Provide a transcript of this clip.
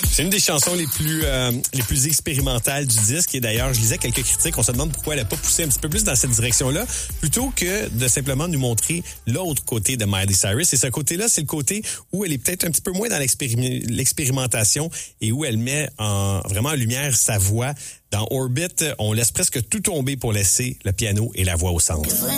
C'est une des chansons les plus expérimentales du disque. Et d'ailleurs, je lisais quelques critiques. On se demande pourquoi elle n'a pas poussé un petit peu plus dans cette direction-là, plutôt que de simplement nous montrer l'autre côté de Miley Cyrus. Et ce côté-là, c'est le côté où elle est peut-être un petit peu moins dans l'expérimentation et où elle met vraiment en lumière sa voix. Dans Orbit, on laisse presque tout tomber pour laisser le piano et la voix au centre.